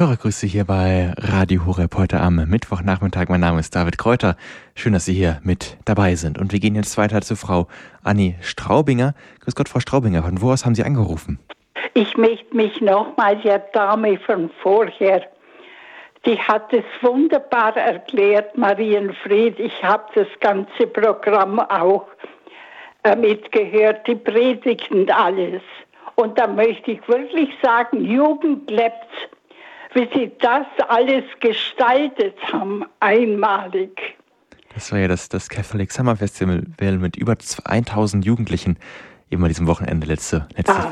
Hörergrüße hier bei Radio Horeb heute am Mittwochnachmittag. Mein Name ist David Kräuter. Schön, dass Sie hier mit dabei sind. Und wir gehen jetzt weiter zu Frau Anni Straubinger. Grüß Gott, Frau Straubinger. Von wo aus haben Sie angerufen? Ich möchte mich nochmal der Dame von vorher, die hat es wunderbar erklärt, Marienfried. Ich habe das ganze Programm auch mitgehört, die Predigten und alles. Und da möchte ich wirklich sagen, Jugend lebt, wie sie das alles gestaltet haben, einmalig. Das war ja das Catholic Summer Festival mit über 1000 Jugendlichen eben an diesem Wochenende letzte